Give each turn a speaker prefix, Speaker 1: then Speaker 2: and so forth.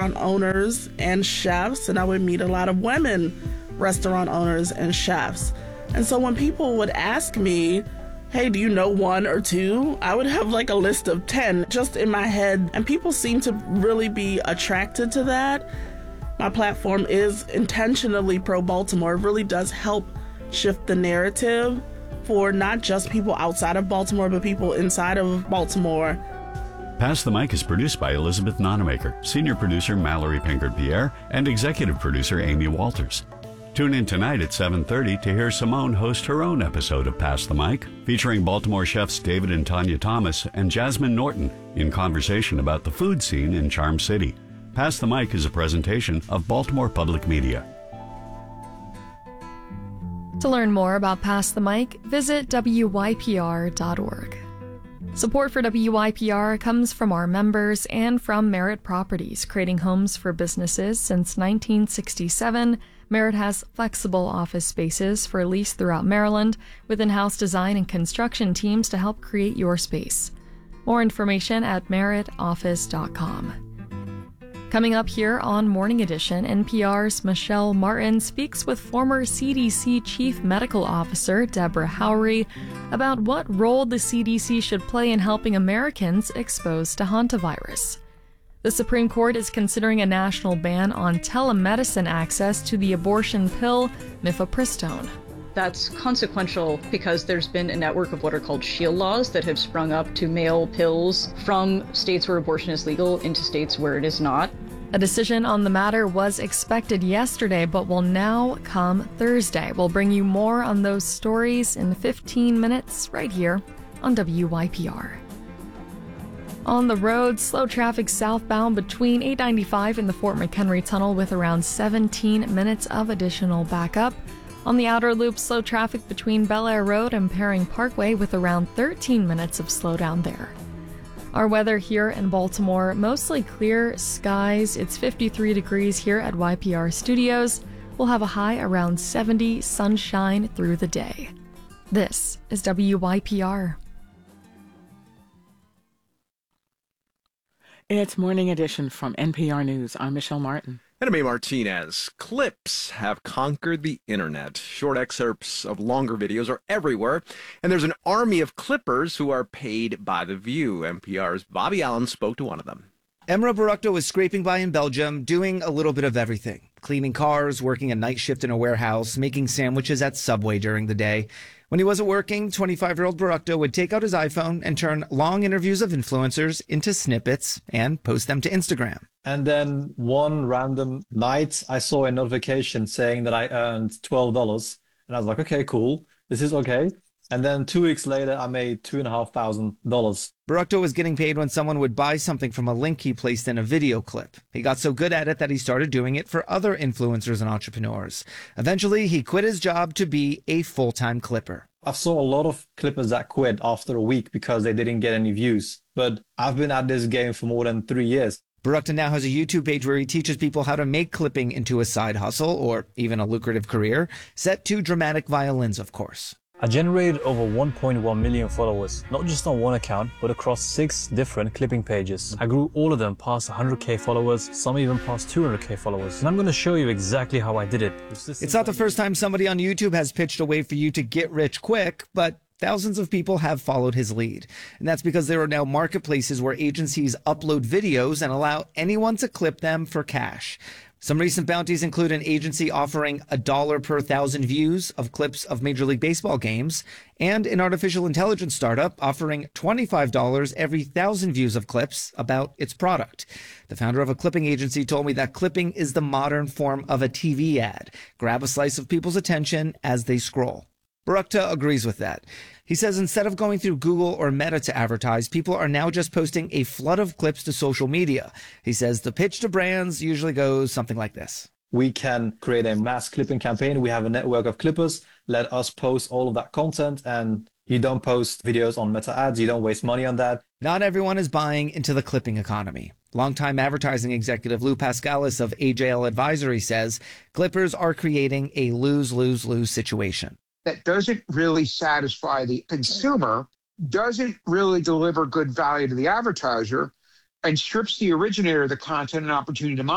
Speaker 1: restaurant owners and chefs, and I would meet a lot of women restaurant owners and chefs. And so when people would ask me, hey, do you know one or two? I would have like a list of 10 just in my head, and people seem to really be attracted to that. My platform is intentionally pro-Baltimore. It really does help shift the narrative for not just people outside of Baltimore, but people inside of Baltimore.
Speaker 2: Pass the Mic is produced by Elizabeth Nonamaker, senior producer Mallory Pinkard-Pierre, and executive producer Amy Walters. Tune in tonight at 7:30 to hear Simone host her own episode of Pass the Mic, featuring Baltimore chefs David and Tanya Thomas and Jasmine Norton in conversation about the food scene in Charm City. Pass the Mic is a presentation of Baltimore Public Media.
Speaker 3: To learn more about Pass the Mic, visit wypr.org. Support for WYPR comes from our members and from Merit Properties, creating homes for businesses since 1967. Merit has flexible office spaces for lease throughout Maryland, with in-house design and construction teams to help create your space. More information at meritoffice.com. Coming up here on Morning Edition, NPR's Michelle Martin speaks with former CDC Chief Medical Officer Deborah Howry about what role the CDC should play in helping Americans exposed to hantavirus. The Supreme Court is considering a national ban on telemedicine access to the abortion pill mifepristone.
Speaker 4: That's consequential because there's been a network of what are called shield laws that have sprung up to mail pills from states where abortion is legal into states where it is not.
Speaker 3: A decision on the matter was expected yesterday, but will now come Thursday. We'll bring you more on those stories in 15 minutes right here on WYPR. On the road, slow traffic southbound between 895 and the Fort McHenry Tunnel with around 17 minutes of additional backup. On the outer loop, slow traffic between Bel Air Road and Paring Parkway with around 13 minutes of slowdown there. Our weather here in Baltimore, mostly clear skies. It's 53 degrees here at YPR Studios. We'll have a high around 70, sunshine through the day. This is WYPR.
Speaker 5: It's Morning Edition from NPR News. I'm Michelle Martin.
Speaker 6: And I'm A. Martinez. Clips have conquered the internet. Short excerpts of longer videos are everywhere, and there's an army of clippers who are paid by the view. NPR's Bobby Allen spoke to one of them.
Speaker 7: Emra Barukto was scraping by in Belgium, doing a little bit of everything. Cleaning cars, working a night shift in a warehouse, making sandwiches at Subway during the day. When he wasn't working, 25-year-old Barukto would take out his iPhone and turn long interviews of influencers into snippets and post them to Instagram.
Speaker 8: And then one random night, I saw a notification saying that I earned $12. And I was like, okay, cool. This is okay. And then 2 weeks later, I made $2,500.
Speaker 7: Barukto was getting paid when someone would buy something from a link he placed in a video clip. He got so good at it that he started doing it for other influencers and entrepreneurs. Eventually, he quit his job to be a full-time clipper.
Speaker 8: I saw a lot of clippers that quit after a week because they didn't get any views. But I've been at this game for more than 3 years.
Speaker 7: Barukto now has a YouTube page where he teaches people how to make clipping into a side hustle or even a lucrative career, set to dramatic violins, of course.
Speaker 9: I generated over 1.1 million followers, not just on one account, but across 6 different clipping pages. I grew all of them past 100k followers, some even past 200k followers. And I'm going to show you exactly how I did it.
Speaker 7: It's not the first time somebody on YouTube has pitched a way for you to get rich quick, but thousands of people have followed his lead. And that's because there are now marketplaces where agencies upload videos and allow anyone to clip them for cash. Some recent bounties include an agency offering $1 per 1,000 views of clips of Major League Baseball games, and an artificial intelligence startup offering $25 every 1,000 views of clips about its product. The founder of a clipping agency told me that clipping is the modern form of a TV ad. Grab a slice of people's attention as they scroll. Barukto agrees with that. He says instead of going through Google or Meta to advertise, people are now just posting a flood of clips to social media. He says the pitch to brands usually goes something like this.
Speaker 8: We can create a mass clipping campaign. We have a network of clippers. Let us post all of that content, and you don't post videos on Meta ads. You don't waste money on that.
Speaker 7: Not everyone is buying into the clipping economy. Longtime advertising executive Lou Pascalis of AJL Advisory says clippers are creating a lose-lose-lose situation.
Speaker 10: That doesn't really satisfy the consumer, doesn't really deliver good value to the advertiser, and strips the originator of the content an opportunity to monetize.